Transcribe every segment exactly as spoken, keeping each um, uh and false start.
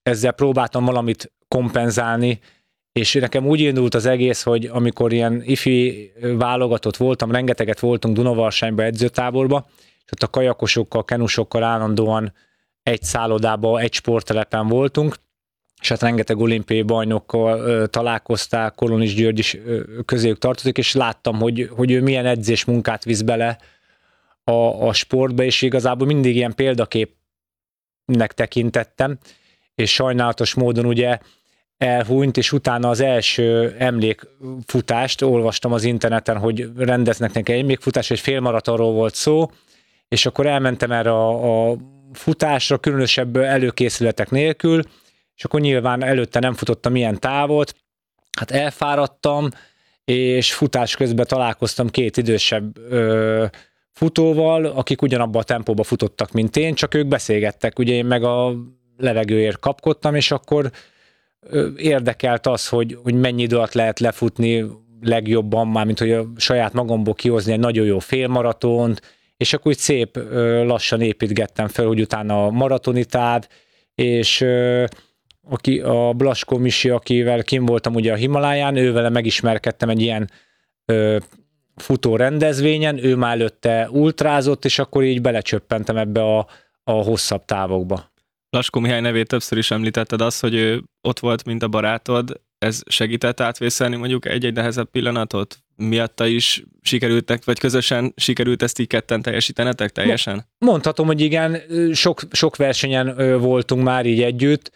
ezzel próbáltam valamit kompenzálni, és nekem úgy indult az egész, hogy amikor ilyen ifi válogatott voltam, rengeteget voltunk Dunavarsályba edzőtáborba, és ott a kajakosokkal, kenusokkal állandóan egy szállodában, egy sporttelepen voltunk, és hát rengeteg olimpiai bajnokkal ö, találkozták, Kolonis György is ö, közéjük tartozik, és láttam, hogy, hogy ő milyen edzésmunkát visz bele a, a sportba, és igazából mindig ilyen példaképnek tekintettem, és sajnálatos módon ugye elhúnyt, és utána az első emlékfutást olvastam az interneten, hogy rendeznek nekem egy emlékfutás, egy félmaratonról volt szó, és akkor elmentem erre a, a futásra, különösebb előkészületek nélkül, és akkor nyilván előtte nem futottam ilyen távot, hát elfáradtam, és futás közben találkoztam két idősebb ö, futóval, akik ugyanabban a tempóban futottak, mint én, csak ők beszélgettek, ugye én meg a levegőért kapkodtam, és akkor ö, érdekelt az, hogy, hogy mennyi idő alatt lehet lefutni legjobban, már mint hogy a saját magamból kihozni egy nagyon jó félmaratont, és akkor úgy szép ö, lassan építgettem fel, hogy utána a maratonitád, és ö, aki, a Blaskó Misi, akivel kim voltam ugye a Himaláján, ővele megismerkedtem egy ilyen ö, futó rendezvényen, ő már előtte ultrázott, és akkor így belecsöppentem ebbe a, a hosszabb távokba. Blaskó Mihály nevét többször is említetted, az, hogy ő ott volt, mint a barátod, ez segített átvészelni mondjuk egy-egy nehezebb pillanatot? Miatta is sikerültek, vagy közösen sikerült ezt így ketten teljesítenetek teljesen? Mondhatom, hogy igen, sok, sok versenyen voltunk már így együtt,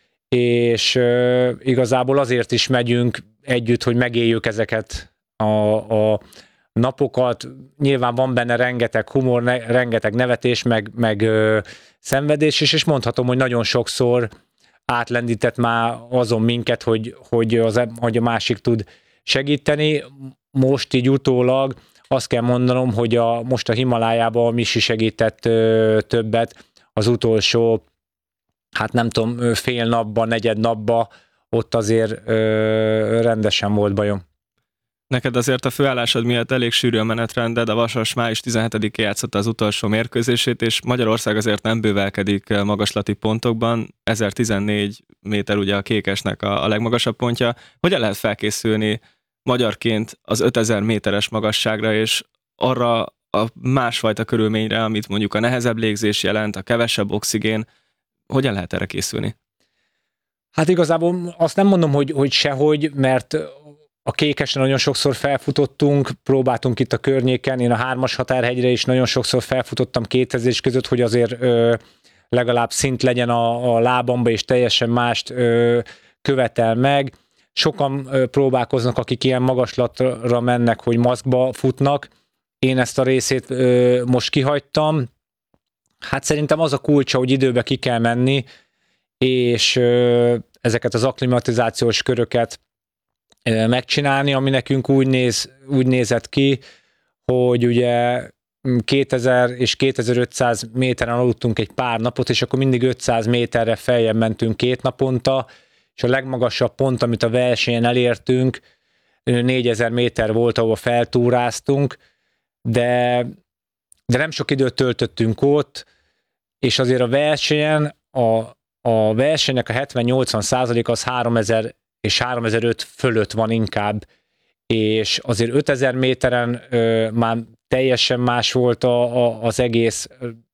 és igazából azért is megyünk együtt, hogy megéljük ezeket a, a napokat. Nyilván van benne rengeteg humor, ne, rengeteg nevetés, meg, meg ö, szenvedés is, és mondhatom, hogy nagyon sokszor átlendített már azon minket, hogy, hogy, az, hogy a másik tud segíteni. Most így utólag azt kell mondanom, hogy a, most a Himalájában a Misi segített ö, többet, az utolsó, hát nem tudom, fél napban, negyed napban, ott azért ö, rendesen volt bajom. Neked azért a főállásod miatt elég sűrű a menetrended, a Vasas május tizenhetedikén játszotta az utolsó mérkőzését, és Magyarország azért nem bővelkedik magaslati pontokban, ezertizennégy méter ugye a kékesnek a, a legmagasabb pontja. Hogyan lehet felkészülni magyarként az ötezer méteres magasságra, és arra a másfajta körülményre, amit mondjuk a nehezebb légzés jelent, a kevesebb oxigén, hogyan lehet erre készülni? Hát igazából azt nem mondom, hogy, hogy sehogy, mert a kékesen nagyon sokszor felfutottunk, próbáltunk itt a környéken, én a hármas határhegyre is nagyon sokszor felfutottam két edzés között, hogy azért ö, legalább szint legyen a, a lábamba, és teljesen mást ö, követel meg. Sokan ö, próbálkoznak, akik ilyen magaslatra mennek, hogy maszkba futnak. Én ezt a részét ö, most kihagytam. Hát szerintem az a kulcsa, hogy időbe ki kell menni, és ö, ezeket az akklimatizációs köröket megcsinálni, ami nekünk úgy, néz, úgy nézett ki, hogy ugye kétezer és kétezer-ötszáz méteren aludtunk egy pár napot, és akkor mindig ötszáz méterre feljebb mentünk két naponta, és a legmagasabb pont, amit a versenyen elértünk, négyezer méter volt, ahol feltúráztunk, de, de nem sok időt töltöttünk ott, és azért a versenyen, a, a versenynek a hetven-nyolcvan százalék az háromezer és háromezer-öt fölött van inkább, és azért ötezer méteren ö, már teljesen más volt a, a, az egész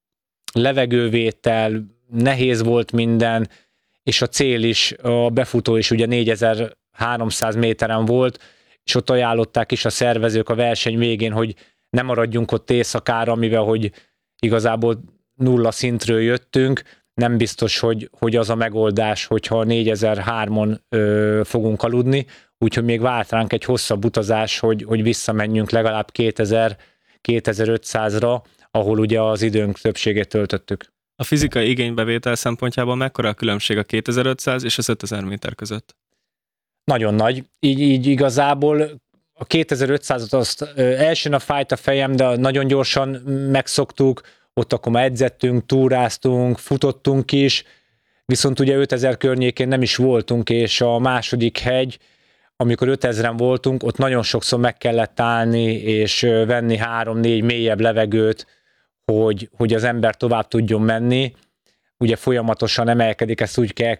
levegővétel, nehéz volt minden, és a cél is, a befutó is ugye négyezer-háromszáz méteren volt, és ott ajánlották is a szervezők a verseny végén, hogy ne maradjunk ott éjszakára, mivel hogy igazából nulla szintről jöttünk, nem biztos, hogy, hogy az a megoldás, hogyha négyezer-hármon ö, fogunk aludni, úgyhogy még várt ránk egy hosszabb utazás, hogy, hogy visszamenjünk legalább kétezer-kétezer-ötszázra, ahol ugye az időnk többségét töltöttük. A fizikai igénybevétel szempontjából mekkora a különbség a kétezer-ötszáz és az ötezer méter között? Nagyon nagy. Így, így igazából a kétezer-ötszázat azt ö, elsőn a fájt a fejem, de nagyon gyorsan megszoktuk, ott akkor már edzettünk, túráztunk, futottunk is, viszont ugye ötezer környékén nem is voltunk, és a második hegy, amikor ötezren voltunk, ott nagyon sokszor meg kellett állni, és venni három-négy mélyebb levegőt, hogy, hogy az ember tovább tudjon menni. Ugye folyamatosan emelkedik, ezt úgy kell